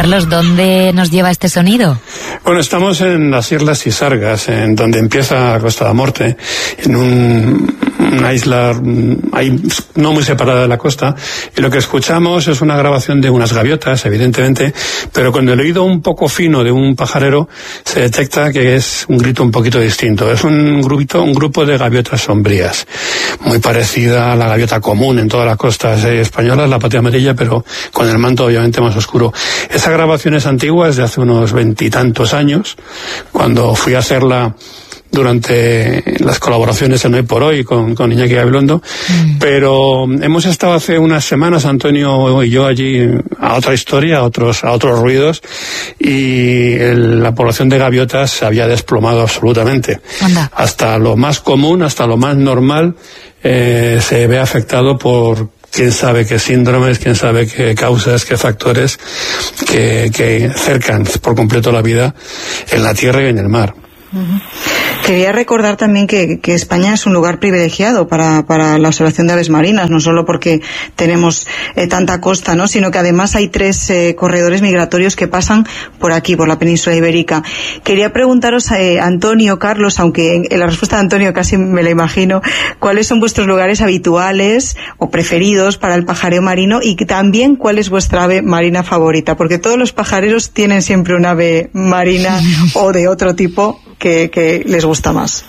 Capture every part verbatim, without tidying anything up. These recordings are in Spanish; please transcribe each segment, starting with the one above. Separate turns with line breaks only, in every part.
Carlos, ¿dónde nos lleva este sonido?
Bueno, estamos en las Islas Isargas, en donde empieza Costa da Morte, en un, una isla ahí no muy separada de la costa, y lo que escuchamos es una grabación de unas gaviotas, evidentemente, pero con el oído un poco fino de un pajarero se detecta que es un grito un poquito distinto. Es un grupito, un grupo de gaviotas sombrías, muy parecida a la gaviota común en todas las costas españolas, la patria amarilla, pero con el manto obviamente más oscuro. Esa grabación es antigua, es de hace unos veintitantos años, cuando fui a hacerla durante las colaboraciones en Hoy por Hoy con, con Iñaki Gabilondo, mm. pero hemos estado hace unas semanas, Antonio y yo, allí a otra historia, a otros, a otros ruidos, y el, la población de gaviotas se había desplomado absolutamente. Anda. Hasta lo más común, hasta lo más normal, eh, se ve afectado por quién sabe qué síndromes, quién sabe qué causas, qué factores que, que cercan por completo la vida en la tierra y en el mar.
Uh-huh. Quería recordar también que, que España es un lugar privilegiado para, para la observación de aves marinas, no solo porque tenemos eh, tanta costa, ¿no?, sino que además hay tres eh, corredores migratorios que pasan por aquí, por la península ibérica. Quería preguntaros, eh, Antonio, Carlos, aunque en, en la respuesta de Antonio casi me la imagino, ¿cuáles son vuestros lugares habituales o preferidos para el pajareo marino, y también cuál es vuestra ave marina favorita? Porque todos los pajareros tienen siempre una ave marina o de otro tipo que, que les gusta más.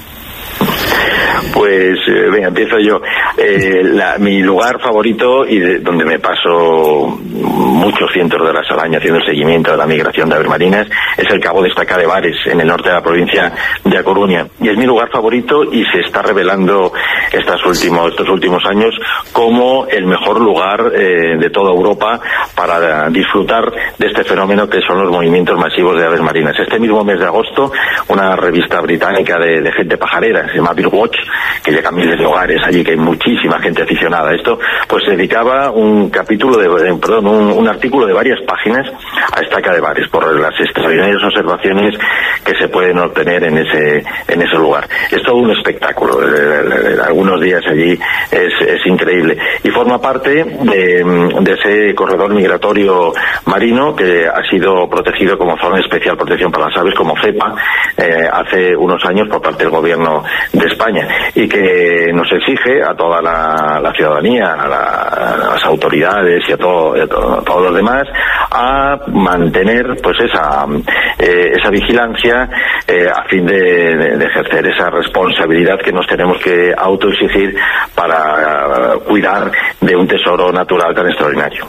Pues, eh, venga, empiezo yo. Eh, la, mi lugar favorito, y de, donde me paso muchos cientos de horas al año haciendo el seguimiento de la migración de aves marinas, es el Cabo de Estaca de Bares, en el norte de la provincia de A Coruña. Y es mi lugar favorito, y se está revelando estos últimos, estos últimos años como el mejor lugar eh, de toda Europa para disfrutar de este fenómeno que son los movimientos masivos de aves marinas. Este mismo mes de agosto, una revista británica de, de gente pajarera, se llama Birdwatch, que llega a miles de hogares allí, que hay muchísima gente aficionada a esto, pues se dedicaba un capítulo de, de perdón, un, un artículo de varias páginas a Estaca de Bares, por las extraordinarias observaciones que se pueden obtener en ese en ese lugar. Es todo un espectáculo, algunos días allí es, es increíble, y forma parte de, de ese corredor migratorio marino que ha sido protegido como zona de especial protección para las aves, como CEPA, eh, hace unos años por parte del gobierno de España, y que nos exige a toda la, la ciudadanía, a, la, a las autoridades y a, todo, a, todo, a todos los demás, a mantener pues esa eh, esa vigilancia eh, a fin de, de, de ejercer esa responsabilidad que nos tenemos que autoexigir para uh, cuidar de un tesoro natural tan extraordinario.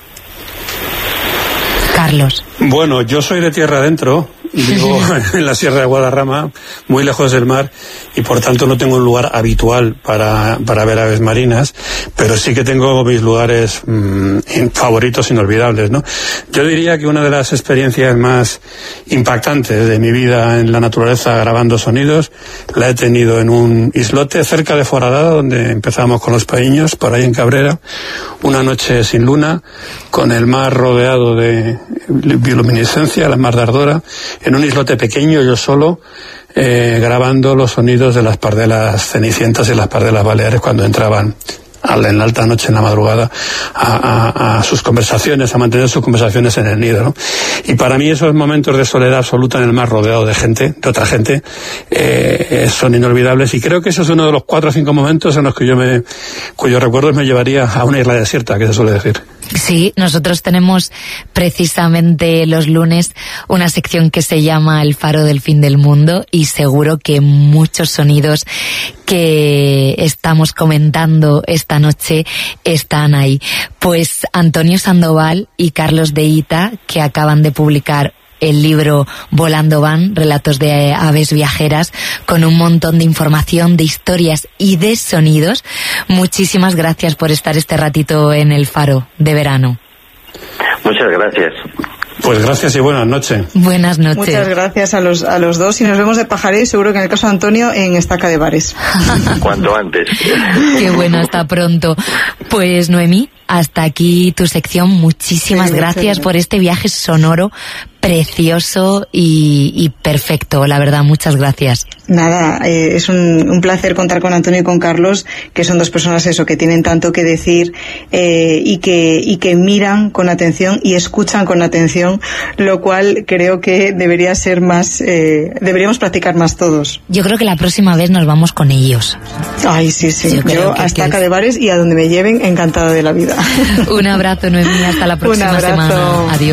Carlos.
Bueno, yo soy de tierra adentro, vivo en la Sierra de Guadarrama, muy lejos del mar, y por tanto no tengo un lugar habitual para, para ver aves marinas, pero sí que tengo mis lugares mmm, favoritos, inolvidables, ¿no? Yo diría que una de las experiencias más impactantes de mi vida en la naturaleza grabando sonidos la he tenido en un islote cerca de Foradada, donde empezamos con los paíños, por ahí en Cabrera, una noche sin luna, con el mar rodeado de bioluminiscencia, la mar de Ardora, en un islote pequeño, yo solo, eh, grabando los sonidos de las pardelas cenicientas y las pardelas baleares cuando entraban en la alta noche, en la madrugada, a, a, a sus conversaciones, a mantener sus conversaciones en el nido, ¿no? Y para mí esos momentos de soledad absoluta en el mar, rodeado de gente, de otra gente, eh, son inolvidables, y creo que ese es uno de los cuatro o cinco momentos en los que yo me, cuyos recuerdos me llevaría a una isla desierta, que se suele decir.
Sí, nosotros tenemos precisamente los lunes una sección que se llama El Faro del Fin del Mundo, y seguro que muchos sonidos que estamos comentando esta noche están ahí. Pues Antonio Sandoval y Carlos de Ita, que acaban de publicar el libro Volando Van, relatos de aves viajeras, con un montón de información, de historias y de sonidos. Muchísimas gracias por estar este ratito en el Faro de verano.
Muchas gracias.
Pues gracias y buenas noches.
Buenas noches.
Muchas gracias a los a los dos, y nos vemos de pajareo, y seguro que en el caso de Antonio en Estaca de Bares.
Cuanto antes.
Qué bueno, hasta pronto. Pues Noemí, hasta aquí tu sección. Muchísimas sí, gracias por este viaje sonoro precioso y, y perfecto, la verdad, muchas gracias.
Nada, eh, es un, un placer contar con Antonio y con Carlos, que son dos personas eso, que tienen tanto que decir eh, y que y que miran con atención y escuchan con atención, lo cual creo que debería ser más, eh, deberíamos practicar más todos.
Yo creo que la próxima vez nos vamos con ellos.
Ay, sí, sí, yo, yo hasta acá de bares y a donde me lleven, encantada de la vida.
Un abrazo, Noemí, hasta la próxima semana. Adiós.